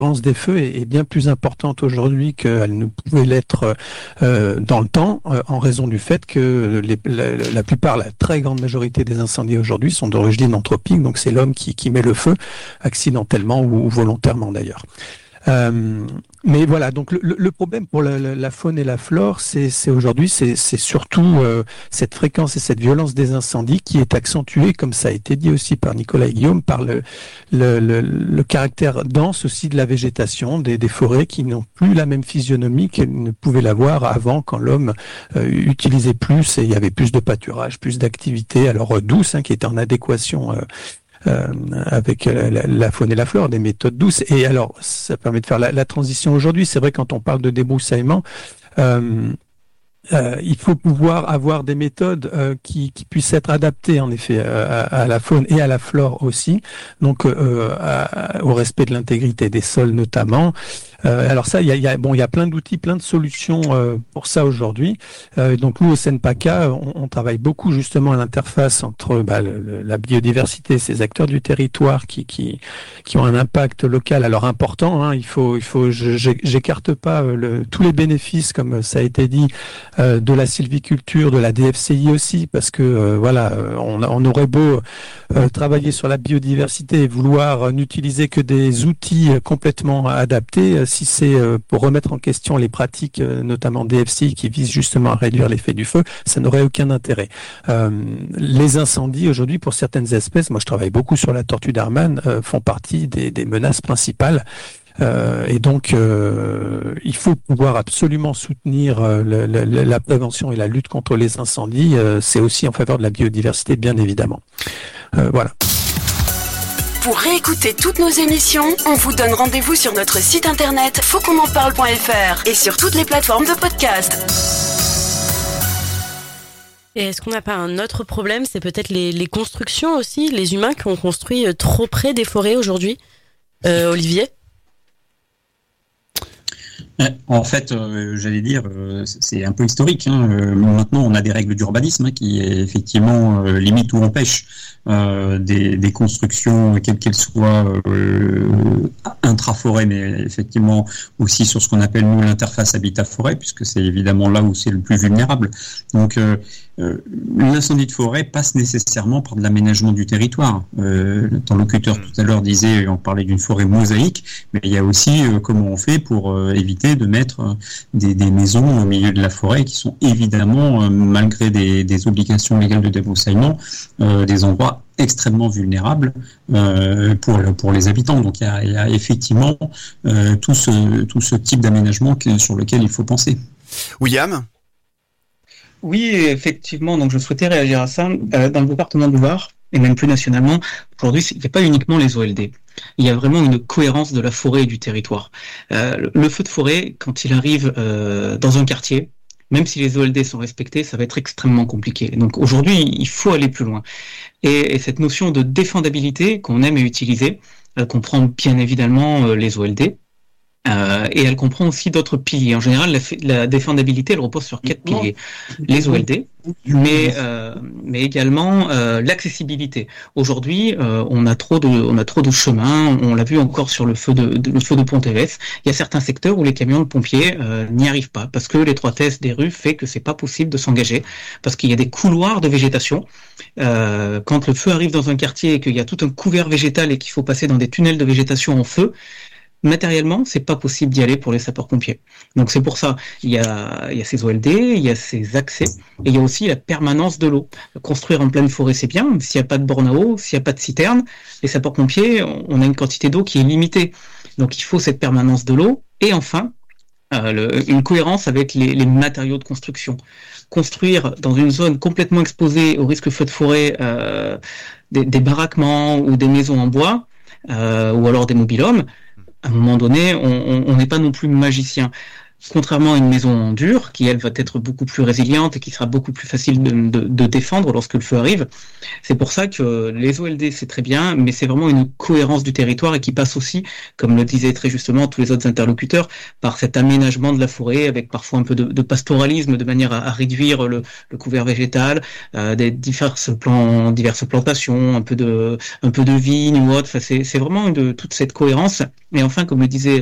l'occurrence des feux est bien plus importante aujourd'hui qu'elle ne pouvait l'être dans le temps, en raison du fait que la plupart, la très grande majorité des incendies aujourd'hui sont d'origine anthropique, donc c'est l'homme qui met le feu accidentellement ou volontairement d'ailleurs. Mais voilà, donc le problème pour la faune et la flore, c'est aujourd'hui, c'est surtout cette fréquence et cette violence des incendies qui est accentuée, comme ça a été dit aussi par Nicolas et Guillaume, par le caractère dense aussi de la végétation, des forêts qui n'ont plus la même physionomie qu'elles ne pouvaient l'avoir avant, quand l'homme utilisait plus et il y avait plus de pâturage, plus d'activités, alors douces, qui étaient en adéquation avec la faune et la flore, des méthodes douces. Et alors, ça permet de faire la transition aujourd'hui. C'est vrai, quand on parle de débroussaillement, il faut pouvoir avoir des méthodes qui puissent être adaptées en effet à la faune et à la flore aussi, donc au respect de l'intégrité des sols notamment. Alors ça, il y a plein d'outils, plein de solutions pour ça aujourd'hui. Donc nous au CNPACA, on travaille beaucoup justement à l'interface entre la biodiversité, ces acteurs du territoire qui ont un impact local alors important. J'écarte pas tous les bénéfices, comme ça a été dit, de la sylviculture, de la DFCI aussi, parce que on aurait beau travailler sur la biodiversité et vouloir n'utiliser que des outils complètement adaptés, si c'est pour remettre en question les pratiques, notamment DFCI, qui visent justement à réduire l'effet du feu, ça n'aurait aucun intérêt. Les incendies aujourd'hui, pour certaines espèces, moi je travaille beaucoup sur la tortue d'Arman, font partie des menaces principales. Et donc, il faut pouvoir absolument soutenir la prévention et la lutte contre les incendies. C'est aussi en faveur de la biodiversité, bien évidemment. Voilà. Pour réécouter toutes nos émissions, on vous donne rendez-vous sur notre site internet fautquonenparle.fr et sur toutes les plateformes de podcast. Et est-ce qu'on n'a pas un autre problème ? C'est peut-être les constructions aussi, les humains qui ont construit trop près des forêts aujourd'hui. Olivier ? En fait, j'allais dire, c'est un peu historique. Maintenant, on a des règles d'urbanisme qui effectivement limitent ou empêchent des constructions, quelles qu'elles soient, intra-forêt, mais effectivement aussi sur ce qu'on appelle nous l'interface habitat-forêt, puisque c'est évidemment là où c'est le plus vulnérable. Donc, l'incendie de forêt passe nécessairement par de l'aménagement du territoire. L'interlocuteur tout à l'heure disait, on parlait d'une forêt mosaïque, mais il y a aussi comment on fait pour éviter de mettre des maisons au milieu de la forêt qui sont évidemment, malgré des obligations légales de débroussaillement, des endroits extrêmement vulnérables pour les habitants. Donc il y a effectivement tout ce type d'aménagement sur lequel il faut penser. William ? Oui, effectivement, donc je souhaitais réagir à ça. Dans le département du Var, et même plus nationalement, aujourd'hui, il n'y a pas uniquement les OLD. Il y a vraiment une cohérence de la forêt et du territoire. Le feu de forêt, quand il arrive dans un quartier, même si les OLD sont respectés, ça va être extrêmement compliqué. Donc aujourd'hui, il faut aller plus loin. Et cette notion de défendabilité qu'on aime utiliser, elle comprend bien évidemment les OLD, et elle comprend aussi d'autres piliers. En général, la défendabilité, elle repose sur 4 piliers. Les OLD, mais également l'accessibilité. Aujourd'hui, on a trop de chemins. On l'a vu encore sur le feu de Pont-Évès. Il y a certains secteurs où les camions de pompiers n'y arrivent pas parce que l'étroitesse des rues fait que c'est pas possible de s'engager parce qu'il y a des couloirs de végétation. Quand le feu arrive dans un quartier et qu'il y a tout un couvert végétal et qu'il faut passer dans des tunnels de végétation en feu, matériellement, c'est pas possible d'y aller pour les sapeurs-pompiers. Donc c'est pour ça, il y a ces OLD, il y a ces accès, et il y a aussi la permanence de l'eau. Construire en pleine forêt, c'est bien, s'il n'y a pas de borne à eau, s'il n'y a pas de citerne, les sapeurs-pompiers, on a une quantité d'eau qui est limitée. Donc il faut cette permanence de l'eau, et enfin, une cohérence avec les matériaux de construction. Construire dans une zone complètement exposée au risque feu de forêt des baraquements ou des maisons en bois, ou alors des mobil-homes, à un moment donné, on n'est pas non plus magicien. contrairement à une maison en dur, qui elle va être beaucoup plus résiliente et qui sera beaucoup plus facile de défendre lorsque le feu arrive. C'est pour ça que les OLD c'est très bien, mais c'est vraiment une cohérence du territoire et qui passe aussi, comme le disaient très justement tous les autres interlocuteurs, par cet aménagement de la forêt avec parfois un peu de pastoralisme de manière à réduire le couvert végétal, des diverses plantations, un peu de vignes ou autre. Enfin, c'est vraiment toute cette cohérence. Et enfin, comme le disait